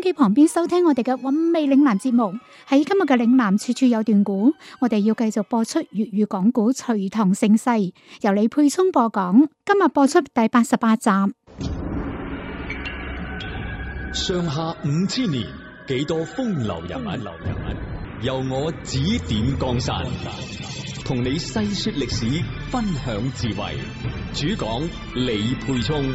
機旁邊收聽我哋嘅韻味嶺南節目。喺今日嘅嶺南處處有段古，我哋要繼續播出粵語講古《隋唐盛世》，由李佩聰播講。今日播出第88集。 上下5000年，幾多風流人物，由我指點江山，同你細說歷史，分享智慧。主講李佩聰。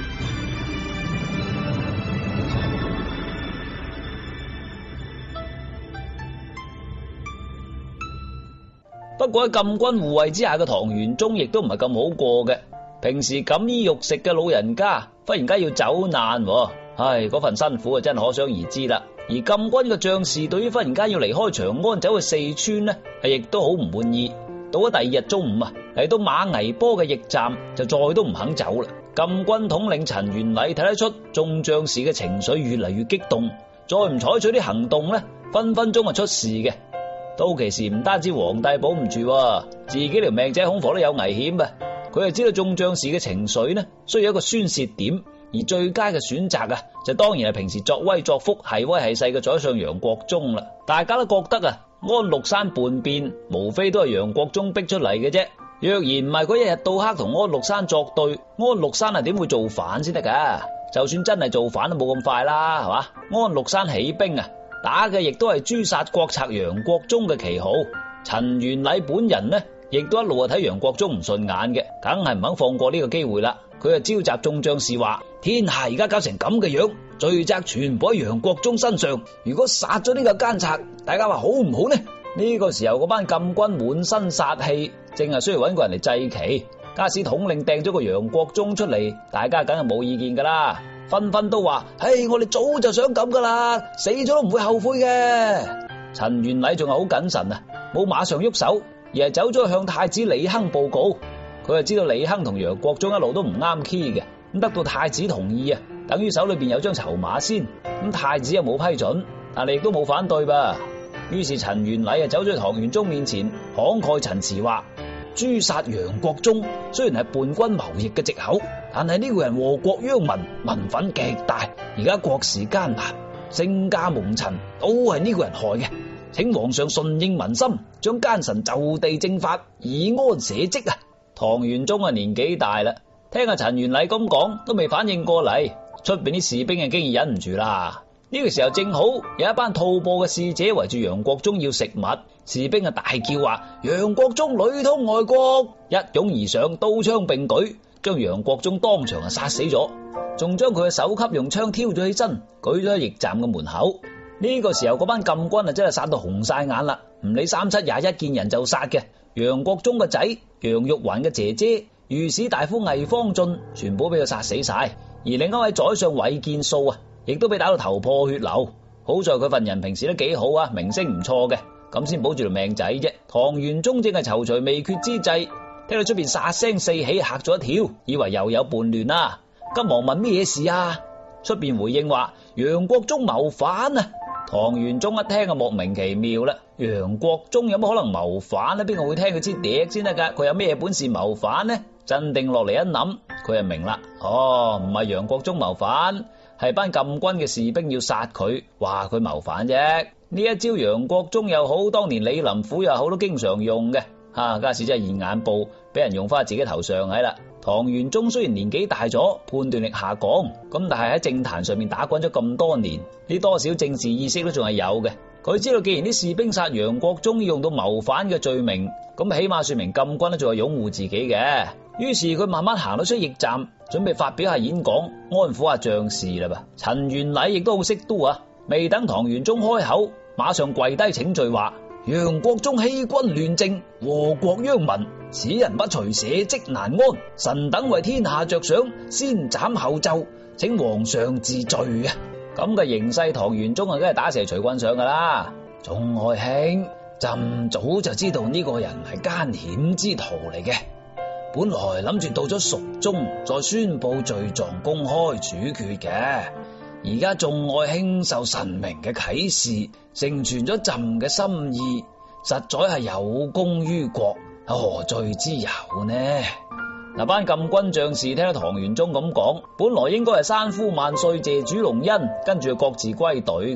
不過喺禁軍護衛之下嘅唐玄宗亦都唔係咁好過嘅。平時錦衣玉食嘅老人家忽然間要走難，唉，嗰份辛苦啊真係可想而知啦。而禁軍嘅將士對於忽然間要離開長安走去四川呢，亦都好唔滿意。到咗第二日中午啊，嚟到馬嵬坡嘅驛站就再都唔肯走啦。禁軍統領陳元禮睇得出眾將士嘅情緒越嚟越激動，再唔採取啲行動呢，分分鐘係出事嘅。到其時唔單止皇帝保唔住，自己條命仔恐防都有危險啊！佢係知道眾將士嘅情緒呢，需要一個宣洩點，而最佳嘅選擇啊，就當然係平時作威作福、係威係勢嘅宰相楊國忠啦。大家都覺得啊，安祿山叛變無非都係楊國忠逼出嚟嘅啫。若然唔係佢一日到黑同安祿山作對，安祿山係點會造反先得噶？就算真係造反都冇咁快啦，係嘛？安祿山起兵啊，打嘅亦都係誅殺國賊楊國忠嘅旗號。陳元禮本人呢，亦都一路睇楊國忠唔順眼嘅，梗係唔肯放過呢個機會啦。佢就召集眾將士話：天下而家搞成咁嘅樣，罪責全部喺楊國忠身上。如果殺咗呢個奸賊，大家話好唔好呢？呢個時候嗰班禁軍滿身殺氣，淨係需要揾個人嚟祭旗。假使統領掟咗個楊國忠出嚟，大家梗係冇意見噶啦，紛紛都話：嘿，我哋早就想咁噶啦，死咗都唔會後悔嘅。陳元禮仲係好謹慎啊，冇馬上喐手，而係走咗去向太子李亨報告。佢就知道李亨同楊國忠一路都唔啱 key 嘅，咁得到太子同意啊，等於手裏邊有張籌碼先。咁太子又冇批准，但係亦都冇反對吧。於是陳元禮走咗去唐玄宗面前，慷慨陳詞話：誅殺楊國忠雖然係叛軍謀逆嘅藉口，但係呢個人禍國殃民，民憤極大。而家國事艱難，聖駕蒙塵，都係呢個人害嘅。請皇上順應民心，將奸臣就地正法，以安社稷啊！唐玄宗啊年紀大啦，聽阿陳元禮咁講都未反應過嚟，出邊啲士兵啊竟然忍唔住啦。呢個時候正好有一班吐蕃嘅使者圍住楊國忠要食物，士兵啊大叫話：楊國忠裏通外國！一擁而上，刀槍並舉，將楊國忠當場啊殺死咗，仲將佢嘅首級用槍挑咗起身，舉咗喺驛站嘅門口。呢個時候嗰班禁軍啊真係殺到紅晒眼啦，唔理3721見人就殺嘅。楊國忠嘅仔、楊玉環嘅姐姐、御史大夫魏方進全部俾佢殺死晒，而另一位宰相韋建素啊，亦都俾打到頭破血流。好在佢份人平時都幾好啊，名聲唔錯嘅，咁先保住條命仔啫。唐玄宗正係躊躇未決之際，聽到出邊殺聲四起，嚇咗一跳，以為又有叛亂啦，急忙問咩事啊？出邊回應話：楊國忠謀反啊！唐玄宗一聽就莫名其妙啦，楊國忠有乜可能謀反呢？邊個會聽佢支笛先得噶？佢有咩本事謀反呢？鎮定落嚟一諗，佢就明啦。哦，唔係楊國忠謀反，係班禁軍嘅士兵要殺佢，話佢謀反啫。呢一招楊國忠又好，當年李林甫又好，都經常用嘅。家時真係現眼報，俾人用翻自己頭上係啦。唐玄宗雖然年紀大咗，判斷力下降，咁但係喺政壇上面打滾咗咁多年，呢多少政治意識都仲係有嘅。佢知道既然啲士兵殺楊國忠要用到謀反嘅罪名，咁起碼說明禁軍都仲係擁護自己嘅。於是佢慢慢行到出驛站，準備發表下演講，安撫下將士啦噃。陳元禮亦都好識都啊，未等唐玄宗開口，馬上跪低請罪話：楊國忠欺君亂政，禍國殃民，此人不除社稷難安。臣等為天下着想，先斬後奏，請皇上治罪啊！咁嘅形勢，唐玄宗啊，梗係打蛇隨棍上噶啦。眾愛卿，朕早就知道呢個人係奸險之徒嚟嘅，本來諗住到咗蜀中再宣布罪狀，公開處決嘅。而家眾愛卿受神明嘅啟示，成全咗朕嘅心意，實在係有功於國，何罪之有呢？嗱，班禁軍將士聽到唐玄宗咁講，本來應該係山呼萬歲謝主隆恩，跟住各自歸隊。